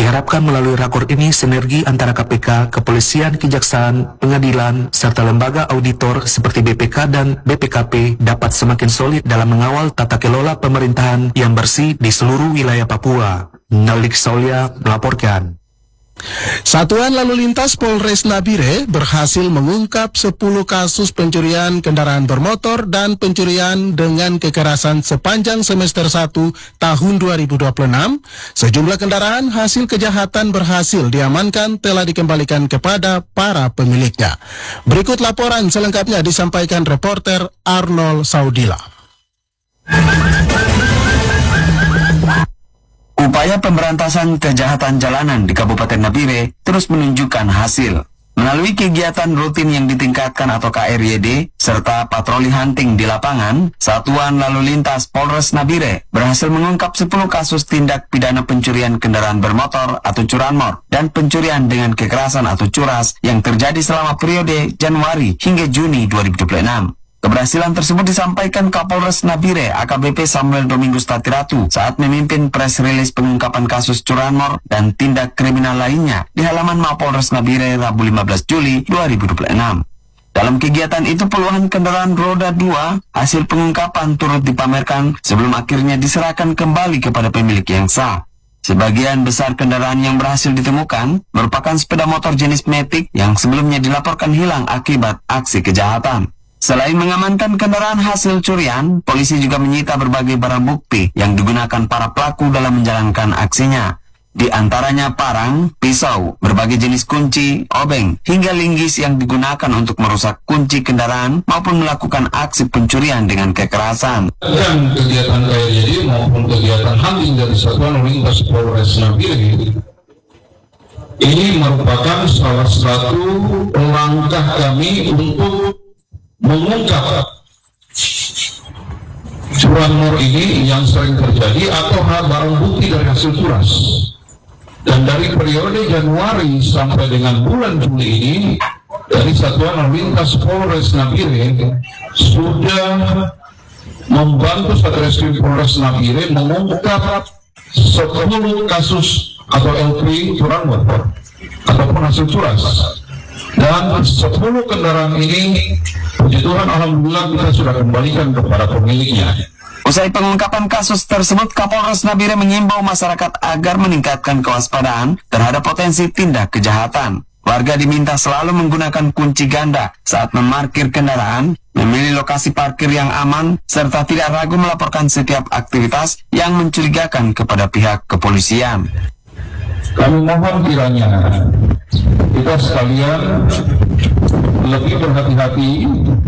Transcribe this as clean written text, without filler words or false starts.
Diharapkan melalui rakor ini sinergi antara KPK, kepolisian, kejaksaan, pengadilan, serta lembaga auditor seperti BPK dan BPKP dapat semakin solid dalam mengawal tata kelola pemerintahan yang bersih di seluruh wilayah Papua. Nalik Saulia melaporkan. Satuan Lalu Lintas Polres Nabire berhasil mengungkap 10 kasus pencurian kendaraan bermotor dan pencurian dengan kekerasan sepanjang semester 1 tahun 2026. Sejumlah kendaraan hasil kejahatan berhasil diamankan telah dikembalikan kepada para pemiliknya. Berikut laporan selengkapnya disampaikan reporter Arnold Saudila. Upaya pemberantasan kejahatan jalanan di Kabupaten Nabire terus menunjukkan hasil. Melalui kegiatan rutin yang ditingkatkan atau KRYD, serta patroli hunting di lapangan, Satuan Lalu Lintas Polres Nabire berhasil mengungkap 10 kasus tindak pidana pencurian kendaraan bermotor atau curanmor dan pencurian dengan kekerasan atau curas yang terjadi selama periode Januari hingga Juni 2026. Keberhasilan tersebut disampaikan Kapolres Nabire AKBP Samuel Domingus Tatiratu saat memimpin press release pengungkapan kasus curanmor dan tindak kriminal lainnya di halaman Mapolres Nabire Rabu 15 Juli 2026. Dalam kegiatan itu puluhan kendaraan roda 2 hasil pengungkapan turut dipamerkan sebelum akhirnya diserahkan kembali kepada pemilik yang sah. Sebagian besar kendaraan yang berhasil ditemukan merupakan sepeda motor jenis Matic yang sebelumnya dilaporkan hilang akibat aksi kejahatan. Selain mengamankan kendaraan hasil curian, polisi juga menyita berbagai barang bukti yang digunakan para pelaku dalam menjalankan aksinya. Di antaranya parang, pisau, berbagai jenis kunci, obeng, hingga linggis yang digunakan untuk merusak kunci kendaraan maupun melakukan aksi pencurian dengan kekerasan. Dan kegiatan KRYD maupun kegiatan hunting dari Satuan Lalu Lintas Polres Nabire ini merupakan salah satu langkah kami untuk mengungkap curanmor ini yang sering terjadi atau barang bukti dari hasil curas. Dan dari periode Januari sampai dengan bulan Juli ini, dari Satuan Lalu Lintas Polres Nabire sudah membantu Satreskrim Polres Nabire mengungkap 10 kasus atau LP curanmor ataupun hasil curas. Dan 10 kendaraan ini, puji Tuhan, alhamdulillah kita sudah kembalikan kepada pemiliknya. Usai pengungkapan kasus tersebut, Kapolres Nabire mengimbau masyarakat agar meningkatkan kewaspadaan terhadap potensi tindak kejahatan. Warga diminta selalu menggunakan kunci ganda saat memarkir kendaraan, memilih lokasi parkir yang aman, serta tidak ragu melaporkan setiap aktivitas yang mencurigakan kepada pihak kepolisian. Kami mohon kiranya kita sekalian lebih berhati-hati